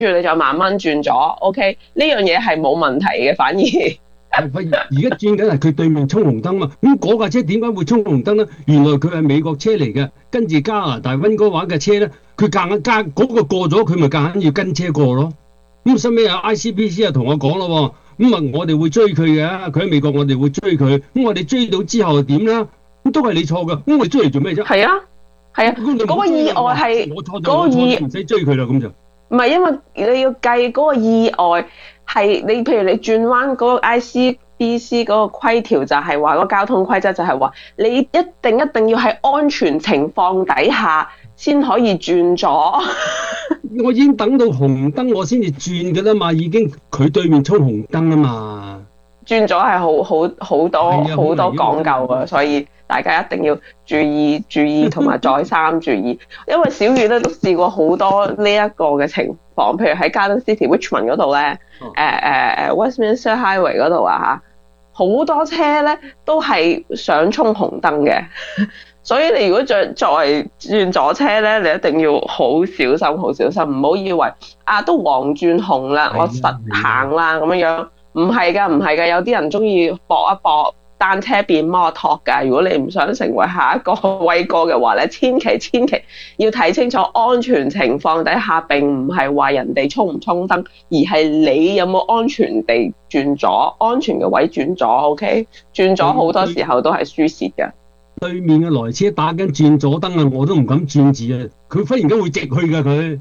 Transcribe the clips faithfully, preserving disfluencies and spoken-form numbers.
你再慢慢轉咗 ，OK， 呢樣嘢係冇問題嘅，反而係而家轉緊係佢對面衝紅燈嘛，咁嗰架車點解會衝紅燈咧？原來佢係美國車嚟嘅，跟住加拿大溫哥華嘅車咧，佢夾硬加嗰個過咗，佢咪夾硬要跟車過咯。咁收尾啊 I C B C 啊同我講咯，咁啊我哋會追佢嘅，佢喺美國我哋會追佢，咁我哋追到之後點咧？咁都係你錯㗎，咁我哋追嚟做咩啫？ 係啊係啊，嗰、嗰個意外係我錯就我錯，你唔使追佢啦，咁就唔係因為你要計嗰個意外係你，譬如你轉彎嗰個 I C B C 嗰個規條就係話，嗰個交通規則就係話你一定一定要喺安全情況底下先可以轉左。 我已經等到紅燈我先至轉㗎啦嘛，已經佢對面衝紅燈啊嘛。 轉咗係好好好多好多講究啊，所以大家一定要注意注意同埋再三注意，因為小雨咧都試過好多呢一個嘅情況，譬如喺 Garden City Richmond 嗰度咧，誒誒誒 Westminster Highway 嗰度啊嚇，好多車咧都係想衝紅燈嘅，所以你如果作作為轉左車咧，你一定要好小心好小心，唔好以為啊都黃轉紅啦，我實行啦咁樣樣。唔係㗎，唔係㗎，有啲人中意搏一搏，單車變摩托㗎。如果你唔想成為下一個威哥嘅話咧，千祈千祈要睇清楚安全情況底下，並唔係話人哋衝唔衝燈，而係你有冇安全地轉咗，安全嘅位轉咗。OK， 轉咗好多時候都係輸蝕㗎。 對面嘅來車打緊轉左燈啊，我都唔敢轉字啊！佢忽然間會直去㗎佢。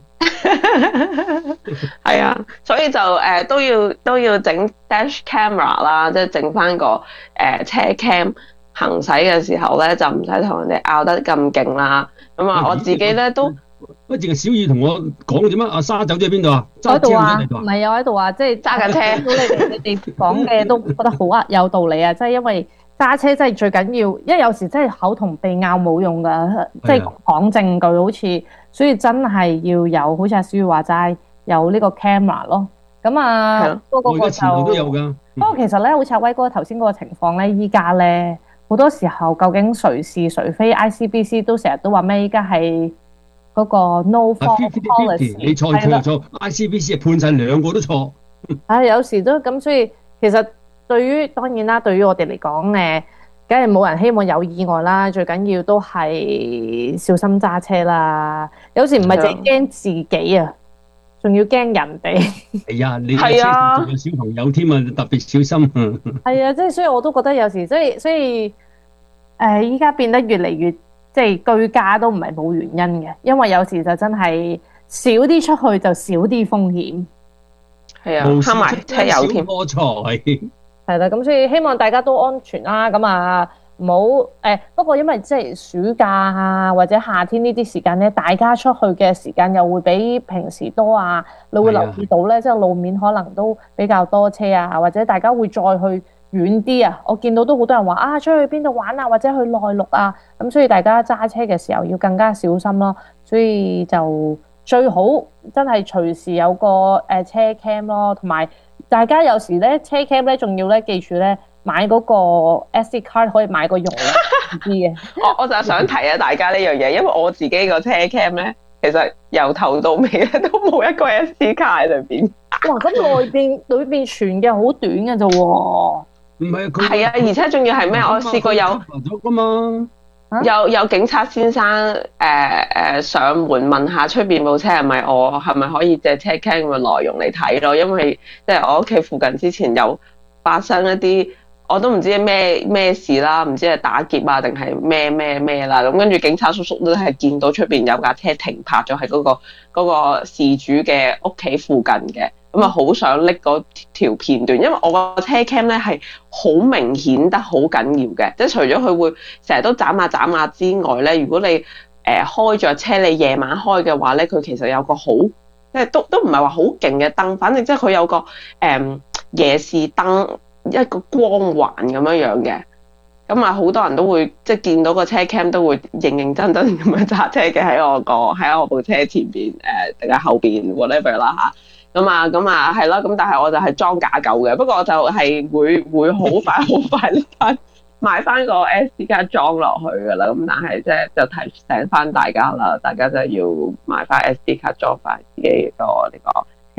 係啊，所以就誒、呃、都要都要整 dash camera 啦，即係整翻個誒、呃、車 cam 行駛嘅時候咧，就唔使同人哋拗得咁勁啦。咁啊，我自己咧都乜淨係小雨同我講點啊？阿沙走咗喺邊度啊？ 喺度啊，唔係有喺度啊，即係揸緊車。 到你哋你哋講嘅都覺得好啊，有道理啊，即係因為揸車真係最緊要，因為有時真係口同鼻拗冇用㗎，即係講證據好似，所以真係要有，好似阿小雨話齋。有呢個 camera 咯，咁啊，不過嗰個就都有㗎。 不過其實咧，好似阿威哥頭先嗰個情況咧，依家咧好多時候究竟誰是誰非 ，I C B C 都成日都話咩？依家係嗰個 no fault policy， 你錯錯錯 ，I C B C 判晒兩個都錯。 啊，有時都咁，所以其實對於當然啦，對於我哋嚟講誒，梗係冇人希望有意外啦，最緊要都係小心揸車啦。有時唔係淨係驚自己啊。仲要驚人哋， 係啊！你喺車上仲有小朋友添啊，特別小心。 係啊，即係所以我都覺得有時即係所以誒，依家變得越嚟越即係居家都唔係冇原因嘅，因為有時就真係少啲出去就少啲風險。 係啊，慳埋車油添。 多財係啦，咁所以希望大家都安全啦。咁啊〜唔好誒，不過因為即係暑假啊，或者夏天呢啲時間咧，大家出去嘅時間又會比平時多啊。你會留意到咧，即係路面可能都比較多車啊，或者大家會再去遠啲啊。我見到都好多人話啊，出去邊度玩啊，或者去內陸啊。咁所以大家揸車嘅時候要更加小心咯。所以就最好真係隨時有個誒車 cam 咯，同埋大家有時咧車 cam 咧，仲要咧記住咧。買嗰個 S D card 可以買個容量啲嘅。 我我就想提下大家呢樣嘢，因為我自己個車 cam 咧，其實由頭到尾咧都冇一個 S D card 喺裏邊。 哇！咁內邊裏邊傳嘅好短嘅啫喎。 唔係佢係啊，而且仲要係咩？我試過有咗㗎嘛。 有有警察先生誒誒、呃、上門問下出邊部車係咪我係咪可以借車 cam 嘅內容嚟睇咯？因為即係我屋企附近之前有發生一啲。我都唔知咩咩事啦，唔知係打劫啊定係咩咩咩啦，咁跟住警察叔叔都係見到出邊有架車停泊咗喺嗰個嗰個事主嘅屋企附近嘅，咁啊好想拎嗰條片段，因為我個車 cam 咧係好明顯得好緊要嘅，即係除咗佢會成日都眨下眨下之外咧，如果你誒、呃、開着車你夜晚開嘅話咧，佢其實有個好即係都都唔係話好勁嘅燈，反正即係佢有個誒、呃、夜視燈。一個光環咁樣樣嘅，咁啊好多人都會即係見到個車 cam 都會認認真真咁樣揸車嘅喺我個喺我部車前邊誒定係後邊 whatever 啦嚇，咁啊咁啊係咯，咁但係我就係裝假狗嘅，不過我就係會會好快好快呢翻買翻個 S D 卡裝落去㗎啦，咁但係即係就提醒翻大家啦，大家就要買翻 S D 卡裝翻自己個呢個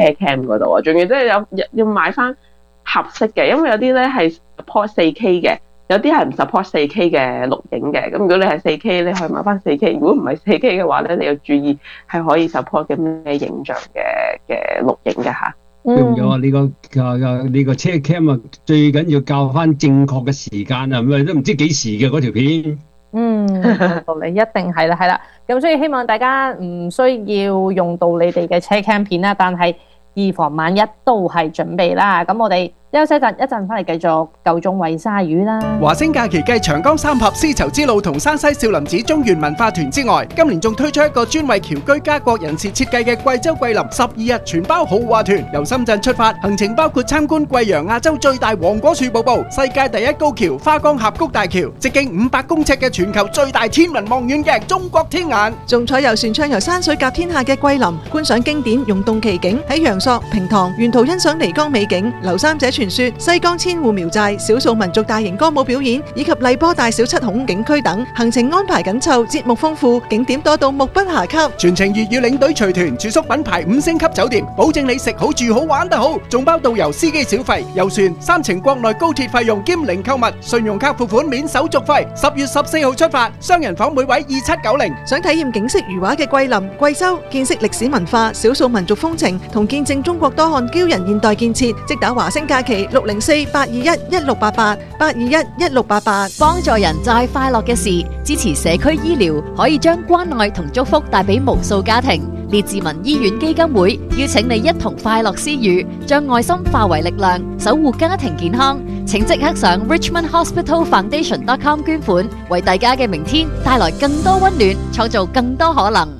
車 cam 嗰度啊，仲要即係有要買翻合適嘅，因為有啲咧係 support 四 K 嘅，有啲係唔 support 四 K 嘅錄影嘅。咁如果你係四 K，你可以買翻四 K。如果唔係四 K 嘅話咧，你要注意係可以 support 嘅咩影像嘅嘅錄影嘅嚇。 仲有啊，你個啊你個車 cam 啊，最緊要校翻正確嘅時間啊，咁啊都唔知幾時嘅嗰條片。 嗯，道理一定係啦，係啦。咁所以希望大家唔需要用到你哋嘅車 cam 片啦，但係以防萬一都係準備啦。咁我哋休息一陣，一陣翻嚟繼續夠鐘餵鯊魚啦。 華星假期繼長江三峽絲綢之路同山西少林寺中原文化團之外，今年仲推出一個專為僑居家國人士設計嘅貴州桂林十二日全包豪華團，由深圳出發，行程包括參觀貴陽亞洲最大黃果樹瀑布、世界第一高橋花崗峽谷大橋、直徑五百公尺嘅全球最大天文望遠鏡中國天眼， 仲坐遊船暢遊山水甲天下嘅桂林，觀賞經典溶洞奇景，喺陽朔、平塘沿途欣賞漓江美景、劉三姐傳說、西江千戶苗寨、少數民族大型歌舞表演，以及荔波大小七孔景區等，行程安排緊湊，節目豐富，景點多到目不暇給。 全程粵語領隊隨團，住宿品牌五星級酒店，保證你食好住好玩得好，仲包導遊司機小費、遊船、三程國內高鐵費用兼零購物，信用卡付款免手續費。十月十四號出發，雙人房每位二七九零。 想體驗景色如畫嘅桂林、貴州，見識歷史文化、少數民族風情，同見證中國多項驕人現代建設，即打華星假期六零四八二一一六八八八二一一六八八。 幫助人就係快樂嘅事，支持社區醫療，可以將關愛同祝福帶俾無數家庭。列治文醫院基金會邀請你一同快樂施予，將愛心化為力量，守護家庭健康。請即刻上 richmond hospital foundation dot com 捐款，為大家嘅明天帶來更多溫暖，創造更多可能。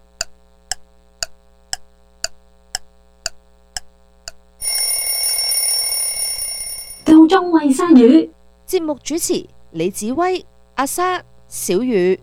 夠鐘餵鯊魚。 節目主持李子威、阿莎、小雨。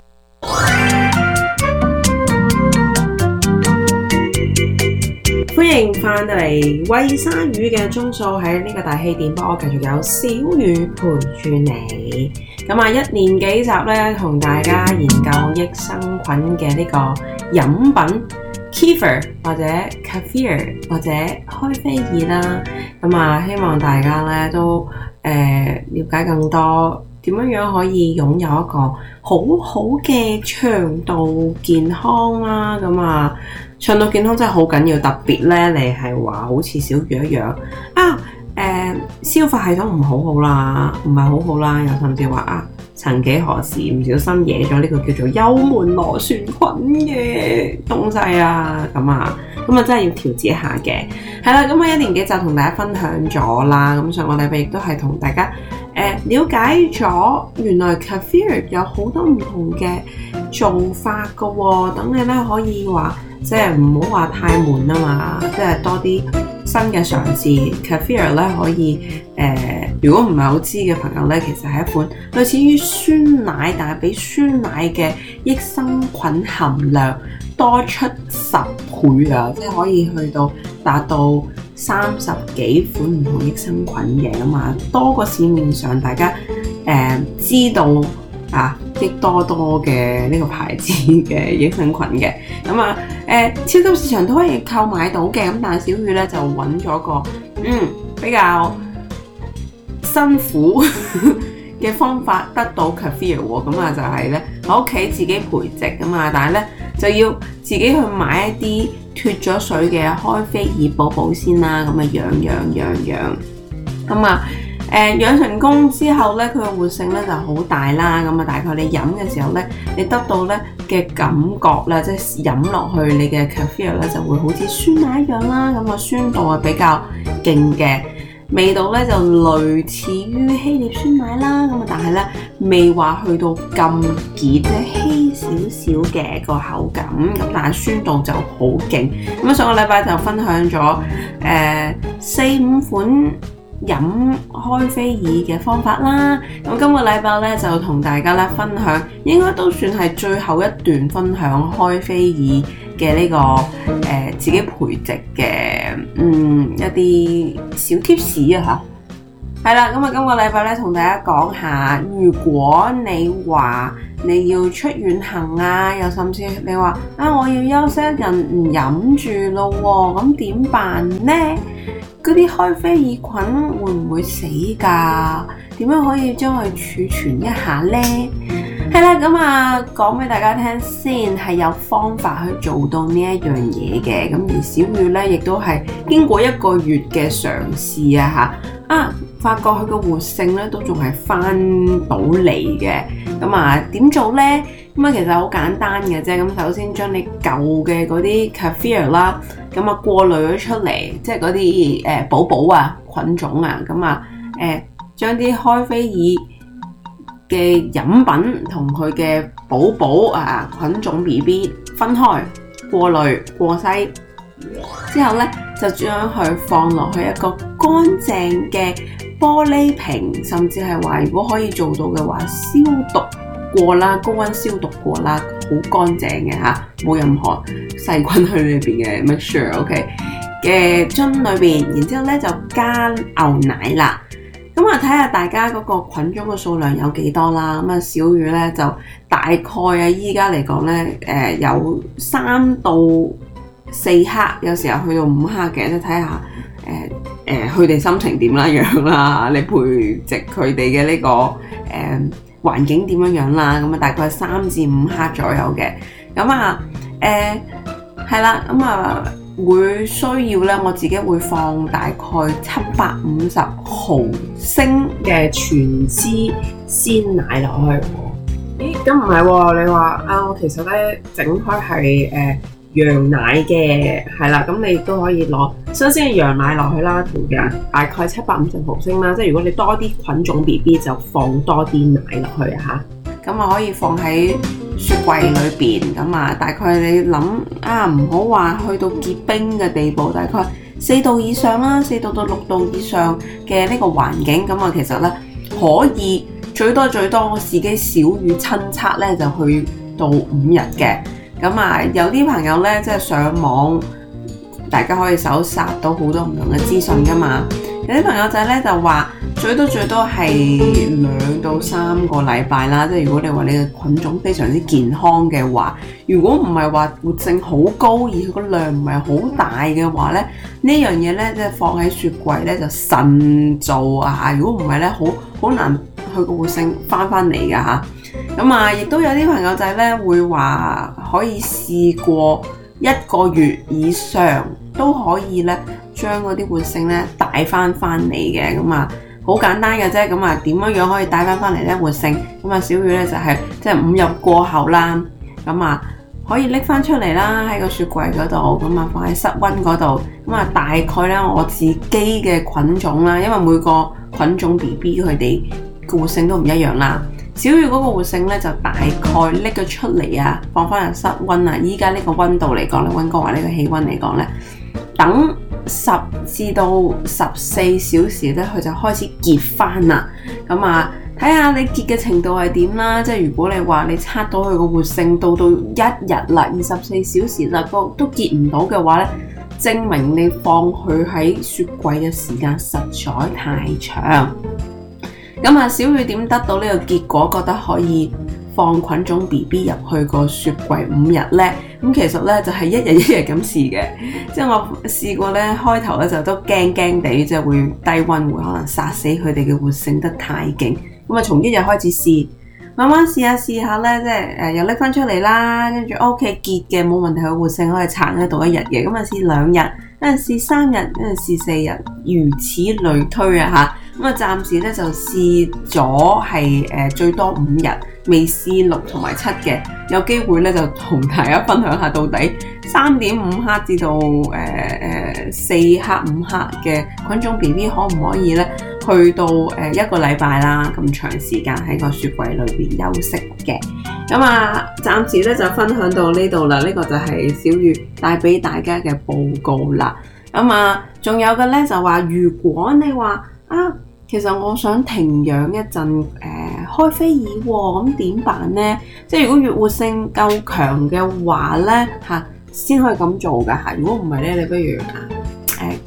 歡迎翻到嚟餵鯊魚嘅鐘數，喺呢個大氣電波，繼續有小雨陪住你。咁啊，一連幾集咧，同大家研究益生菌嘅呢個飲品 Kefir 或者 Kefir 或者開菲爾啦。咁啊，希望大家咧都誒、呃、了解更多點樣樣可以擁有一個好好嘅腸道健康啦。咁啊，腸道健康真係好緊要，特別咧，你係話好似小魚一樣啊，誒、呃、消化系統唔好好啦，唔係好好啦，又甚至話啊，曾幾何時唔小心惹咗呢個叫做幽門螺旋菌嘅東西啊，咁啊，咁啊真係要調節一下嘅。係啦，咁啊一連幾集同大家分享咗啦，咁上個禮拜亦都係同大家誒、呃、了解咗原來 Kefir 有好多唔同嘅做法噶喎，等你咧可以話即係唔好話太悶啊嘛，即係多啲新嘅嘗試。Kefir 咧可以誒、呃，如果唔係好知嘅朋友咧，其實係一款類似於酸奶，但係比酸奶嘅益生菌含量多出十倍啊！即係可以去到達到三十幾款唔同益生菌嘅嘛，多過市面上大家誒、呃、知道啊益多多嘅呢個牌子嘅益生菌嘅。咁啊誒，超級市場都可以購買到嘅。咁但係小雨咧就揾咗個嗯比較辛苦嘅方法得到 Kefir 喎。咁啊就係咧喺屋企自己培植㗎嘛，但係咧就要自己去買一啲脫咗水嘅開菲爾寶寶先啦。咁啊養養養養，咁啊誒養成功之後咧，佢嘅活性咧就好大啦。咁啊大概你飲嘅時候咧，你得到咧嘅感覺咧，即係飲落去你嘅 Kefir 咧就會好似酸奶一樣啦。咁啊酸度係比較勁嘅。味道咧就類似於希臘酸奶啦，咁啊但係咧未話去到咁澀，即係稀少少嘅個口感，咁但係酸度就好勁。咁啊上個禮拜就分享咗誒四五款飲開菲爾嘅方法啦。咁今個禮拜咧就同大家咧分享，應該都算係最後一段分享開菲爾嘅呢、這個誒、呃、自己培植嘅嗯一啲小貼士啊嚇。 係啦，咁啊，今個禮拜咧同大家講下，如果你話你要出遠行啊，又甚至你話啊，我要休息一陣唔飲住咯喎，咁點辦呢？嗰啲開菲爾菌會唔會死㗎？點樣可以將佢儲存一下呢？係啦，咁啊講俾大家聽先，係有方法去做到呢一樣嘢嘅。咁而小雨咧，亦都係經過一個月嘅嘗試啊嚇，啊發覺佢個活性咧都仲係翻到嚟嘅。咁啊點做呢？咁啊其實好簡單嘅啫。咁首先將你舊嘅嗰啲 Kefir 啦，咁啊過濾咗出嚟，即係嗰啲誒寶寶啊菌種啊，咁啊誒將啲開菲爾嘅飲品同佢嘅寶寶啊菌種 B B 分開過濾過篩之後咧，就將佢放落去一個乾淨嘅玻璃瓶，甚至係話如果可以做到嘅話，消毒過啦，高溫消毒過啦，好乾淨嘅嚇，冇任何細菌喺裏邊嘅 make sure OK 嘅樽裏邊，然之後咧就加牛奶啦。咁啊，睇下大家嗰個菌種嘅數量有幾多啦。咁啊，小雨咧就大概啊，依家嚟講咧，誒、呃、有三到四克，有時候去到五克嘅，即係睇下誒誒佢哋心情點啦樣啦，你培植佢哋嘅呢個誒、呃、環境點樣樣啦。咁啊，大概三至五克左右嘅。咁啊，誒係啦，咁啊。會需要咧，我自己會放大概七百五十毫升嘅全脂鮮奶落去。咦，咁唔係喎？你話啊，我其實咧整開係誒羊奶嘅，係啦，咁你都可以攞新鮮嘅羊奶落去啦，同樣大概七百五十毫升啦。即係如果你多啲菌種 B B 就放多啲奶落去啊嚇，咁啊可以放喺雪櫃裏邊，咁啊大概你諗啊唔好話去到結冰嘅地步，大概四度以上啦，四度到六度以上嘅呢個環境，咁啊其實咧可以最多最多我自己小雨親測咧就去到五日嘅。咁啊有啲朋友咧即係上網，大家可以搜尋到好多唔同嘅資訊噶嘛。有啲朋友仔咧就話最多最多係兩到三個禮拜啦，即係如果你話你嘅菌種非常之健康嘅話，如果唔係話活性好高而佢個量唔係好大嘅話咧，呢樣嘢咧即係放喺雪櫃咧就慎做啊！如果唔係咧，好好難佢個活性翻翻嚟㗎嚇。咁啊，亦都有啲朋友仔咧會話可以試過一個月以上都可以咧將嗰啲活性咧帶翻翻嚟嘅。咁啊好簡單嘅啫。咁啊點樣樣可以帶翻翻嚟咧活性？咁啊小雨咧就係即係五日過後啦，咁啊可以拎翻出嚟啦，喺個雪櫃嗰度，咁啊放喺室溫嗰度。咁啊大概咧我自己嘅菌種啦，因為每個菌種 B B 佢哋個活性都唔一樣啦。小雨嗰個活性咧就大概拎咗出嚟啊，放翻入室溫啊。依家呢個溫度嚟講咧，溫哥華呢個氣溫嚟講咧，等十至到十四小時咧，佢就開始結翻啦。咁啊，睇下你結嘅程度係點啦。即係如果你話你測到佢個活性到到一日啦，二十四小時啦，個都結唔到嘅話咧，證明你放佢喺雪櫃嘅時間實在太長。咁啊，小雨點得到呢個結果，覺得可以放菌種 B B 入去個雪櫃五日呢？咁其實呢，就係、是、一日一日咁試嘅，即係我試過呢，開頭呢就都驚驚地，即係會低溫會可能殺死佢哋嘅活性得太勁。咁啊，從一日開始試，慢慢試下試下呢，即係誒又拎翻出嚟啦，跟住屋企結嘅冇問題，佢活性可以撐得到一日嘅。咁啊試兩日，跟住試三日，跟住試四日，如此類推啊嚇。咁啊，暫時咧就試咗係誒最多五日，未試六同埋七嘅，有機會咧就同大家分享下到底三點五克至到誒誒四克五克嘅菌種 B B 可唔可以咧去到誒、呃、一個禮拜啦咁長時間喺個雪櫃裏邊休息嘅。咁啊，暫時咧就分享到呢度啦，呢、這個就係小雨帶俾大家嘅報告啦。咁啊，仲有嘅咧就話，如果你話啊，其實我想停養一陣，誒、呃、開菲爾喎，咁點辦呢？即係如果越活性夠強嘅話咧，嚇、啊、先可以咁做㗎嚇。如果唔係咧，你不如啊誒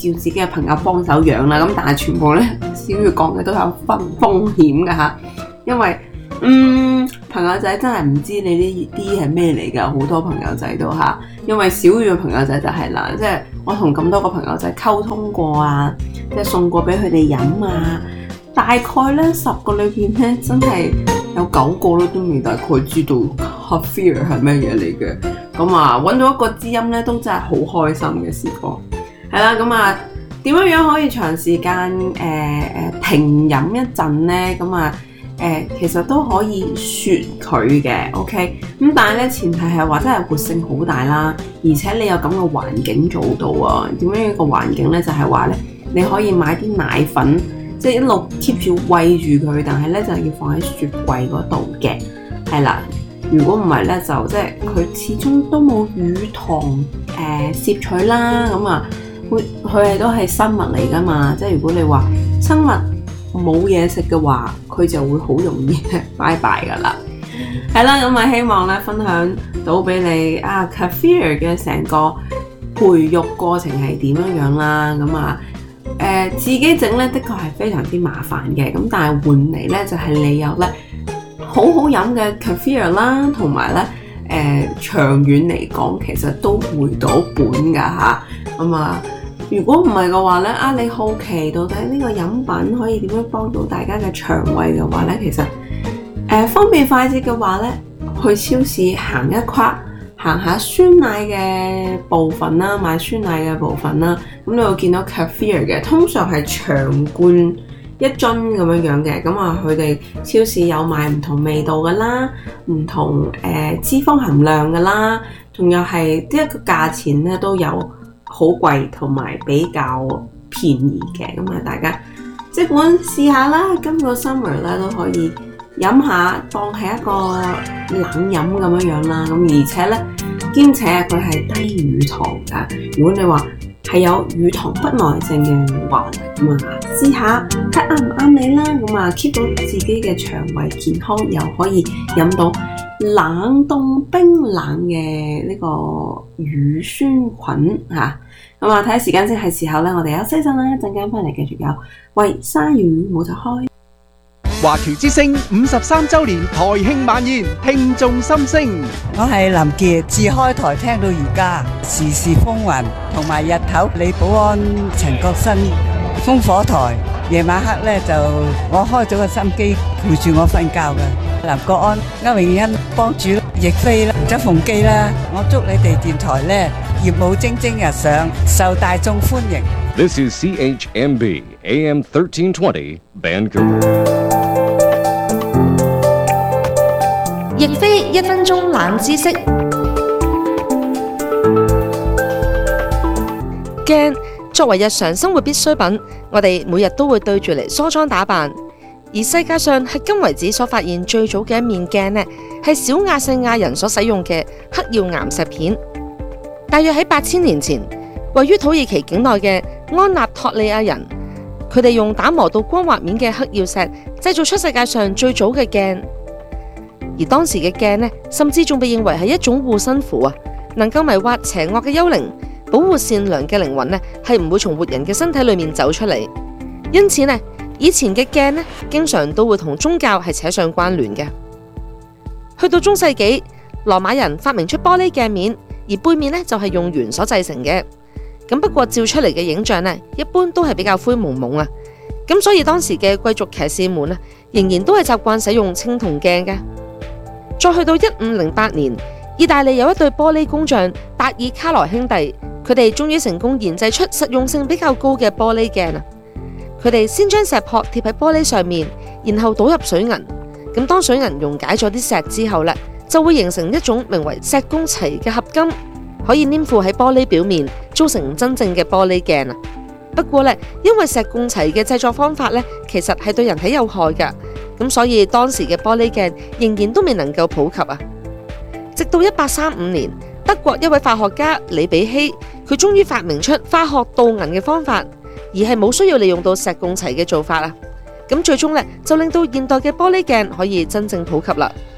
叫自己嘅朋友幫手養啦。咁但係全部咧，小月講嘅都有風風險㗎嚇，因為嗯朋友仔真係唔知你呢啲係咩嚟㗎，好多朋友仔都嚇。因為小月嘅朋友仔就係啦，即係我同咁多個朋友仔溝通過啊，即係送過俾佢哋飲啊。大概咧十個裏邊咧，真係有九個咧都未大概知道 Kefir 係咩嘢嚟嘅。咁啊，揾到一個知音咧，都真係好開心嘅時光。係啦，咁啊，點樣樣可以長時間誒誒、呃、停飲一陣咧？咁啊誒，其實都可以雪佢嘅 ，OK。咁但係咧，前提係話真係活性好大啦，而且你有咁嘅環境做到啊。點樣一個環境咧？就係話咧，你可以買啲奶粉。即係一路 keep 住餵住佢，但係咧就係要放喺雪櫃嗰度嘅，係啦。如果唔係咧，就即係佢始終都冇乳糖誒攝取啦，咁啊，會佢係都係生物嚟㗎嘛。即係如果你話生物冇嘢食嘅話，佢就會好容易拜拜㗎啦。係啦，咁啊希望咧分享到俾你啊 Kefir 嘅成個培育過程係點樣樣啦，咁啊。誒、呃、自己整咧，的確係非常之麻煩嘅，咁但係換嚟咧就係、是、你有咧好好飲嘅 Kefir 啦，同埋咧誒長遠嚟講，其實都回到本㗎吓。咁啊，如果唔係嘅話咧，啊你好奇到底呢個飲品可以點樣幫到大家嘅腸胃嘅話咧，其實誒、呃、方便快捷嘅話咧，去超市行一跨。行下酸奶嘅部分啦，買酸奶嘅部分啦，咁你會見到 Kefir 嘅，通常係長罐一樽咁樣樣嘅，咁啊佢哋超市有賣唔同味道㗎啦，唔同誒、呃、脂肪含量㗎啦，仲有係呢一個價錢咧都有好貴同埋比較便宜嘅，咁啊大家即管試下啦，今個 summer 咧都可以。飲下當係一個冷飲咁樣樣啦，咁而且咧兼且佢係低乳糖噶。如果你話係有乳糖不耐症嘅話，咁啊試下睇啱唔啱你啦。咁啊 keep 到自己嘅腸胃健康，又可以飲到冷凍冰冷嘅呢個乳酸菌吓。咁啊睇下時間先係時候咧，我哋休息一陣啦，一陣間翻嚟繼續有喂鯊魚冇就開。 華僑之聲五十三週年台慶晚宴，聽眾心聲。 我係林傑，自開台聽到而家，時時風雲，同埋日頭李保安、陳國新、烽火台，夜晚黑咧就我開咗個心機陪住我瞓覺嘅。林國安、歐永欣幫主亦飛啦，周鳳基啦，我祝你哋電台咧業務蒸蒸日上，受大眾歡迎。 This is C H M B A M thirteen twenty Vancouver。 亦非一分鐘冷知識。鏡作為日常生活必需品，我哋每日都會對住嚟梳妝打扮。而世界上迄今為止所發現最早嘅一面鏡呢，係小亞細亞人所使用嘅黑曜岩石片。大約喺八千年前，位於土耳其境內嘅安納托利亞人，佢哋用打磨到光滑面嘅黑曜石製造出世界上最早嘅鏡。而當時嘅鏡呢，甚至仲被認為係一種護身符啊，能夠迷惑邪惡嘅幽靈，保護善良嘅靈魂呢，係唔會從活人嘅身體裏面走出嚟。因此呢，以前嘅鏡呢，經常都會同宗教係扯上關聯嘅。去到中世紀，羅馬人發明出玻璃鏡面，而背面呢就係用鉛所製成嘅。咁不過照出嚟嘅影像呢，一般都係比較灰蒙蒙啊。咁所以當時嘅貴族騎士們呢，仍然都係習慣使用青銅鏡嘅。再去到一五零八年，意大利有一對玻璃工匠達爾卡羅兄弟，佢哋終於成功研製出實用性比較高嘅玻璃鏡啊！佢哋先將石撲貼喺玻璃上面，然後倒入水銀。咁當水銀溶解咗啲石之後呢，就會形成一種名為石膏齊嘅合金，可以黏附喺玻璃表面，做成真正嘅玻璃鏡啊！不過呢，因為石膏齊嘅製作方法呢，其實係對人體有害㗎。咁所以當時嘅玻璃鏡仍然都未能夠普及啊！直到一八三五年，德國一位化學家李比希，佢終於發明出化學鍍銀嘅方法，而係冇需要利用到石膏齊嘅做法啊！咁最終呢，就令到現代嘅玻璃鏡可以真正普及啦。